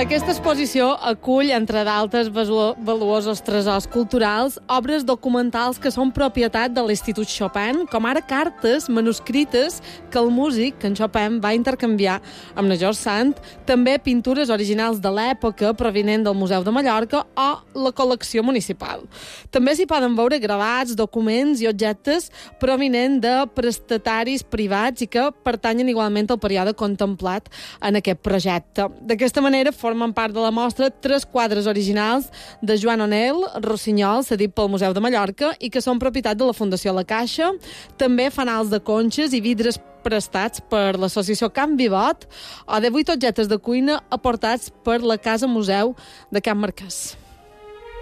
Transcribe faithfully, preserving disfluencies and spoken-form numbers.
Aquesta exposició acull, entre d'altres valuosos tresors culturals, obres documentals que són propietat de l'Institut Chopin, com ara cartes manuscrites que el músic, que en Chopin, va intercanviar amb na George Sand, també pintures originals de l'època provinent del Museu de Mallorca o la col·lecció municipal. També s'hi poden veure gravats, documents i objectes provinents de prestataris privats i que pertanyen igualment al període contemplat en aquest projecte. D'aquesta manera, formen part de la mostra tres quadres originals de Joan O'Neill, Rossinyol, cedit pel Museu de Mallorca, i que són propietat de la Fundació La Caixa. També fanals de conxes i vidres prestats per l'associació Can Vivot o de vuit objectes de cuina aportats per la Casa Museu de Can Marquès.